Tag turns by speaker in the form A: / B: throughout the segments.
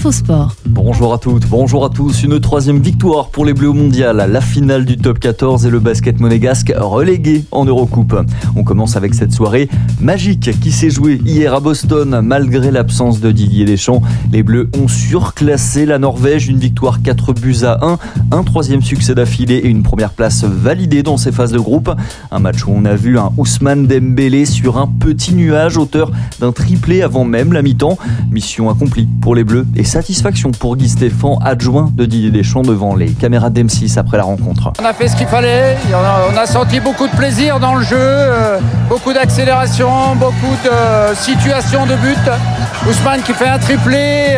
A: Infosport.
B: Bonjour à toutes, bonjour à tous. Une troisième victoire pour les Bleus au mondial. La finale du top 14 et le basket monégasque relégué en Eurocoupe. On commence avec cette soirée magique qui s'est jouée hier à Boston. Malgré l'absence de Didier Deschamps, les Bleus ont surclassé la Norvège. Une victoire 4-1, un troisième succès d'affilée et une première place validée dans ces phases de groupe. Un match où on a vu un Ousmane Dembélé sur un petit nuage, auteur d'un triplé avant même la mi-temps. Mission accomplie pour les Bleus et satisfaction pour Guy Stéphane, adjoint de Didier Deschamps devant les caméras d'M6 après la rencontre.
C: On a fait ce qu'il fallait, on a senti beaucoup de plaisir dans le jeu, beaucoup d'accélération, beaucoup de situations de but. Ousmane qui fait un triplé,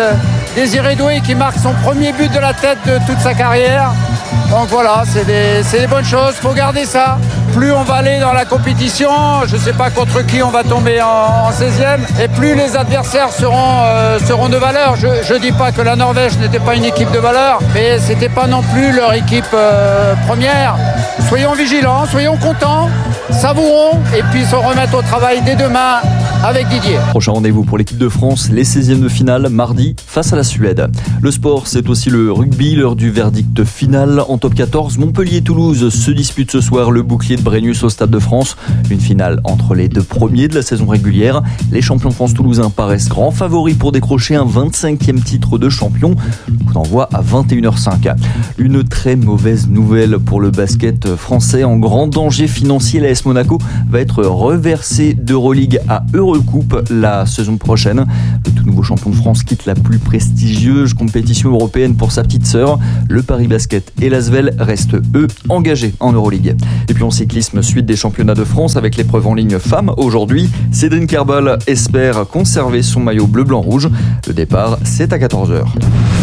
C: Désiré Doué qui marque son premier but de la tête de toute sa carrière. Donc voilà, c'est des bonnes choses, il faut garder ça. Plus on va aller dans la compétition, je ne sais pas contre qui on va tomber en 16e, et plus les adversaires seront de valeur. Je ne dis pas que la Norvège n'était pas une équipe de valeur, mais ce n'était pas non plus leur équipe première. Soyons vigilants, soyons contents, savourons, et puis se remettre au travail dès demain avec Didier.
B: Prochain rendez-vous pour l'équipe de France, les 16e de finale, mardi, face à la Suède. Le sport, c'est aussi le rugby, l'heure du verdict final. En top 14, Montpellier-Toulouse se dispute ce soir le bouclier de Brennus au Stade de France. Une finale entre les deux premiers de la saison régulière. Les champions de France toulousains paraissent grands favoris pour décrocher un 25e titre de champion. Coup d'envoi à 21h05. Une très mauvaise nouvelle pour le basket français. En grand danger financier, l'AS Monaco va être reversé d'Euroleague à Eurocoupe la saison prochaine. Le tout nouveau champion de France quitte la plus prestigieuse compétition européenne pour sa petite sœur. Le Paris Basket et l'Asvel restent, eux, engagés en Euroleague. Et puis en cyclisme, suite des championnats de France avec l'épreuve en ligne femmes. Aujourd'hui, Cédrine Kerbal espère conserver son maillot bleu-blanc-rouge. Le départ, c'est à 14h.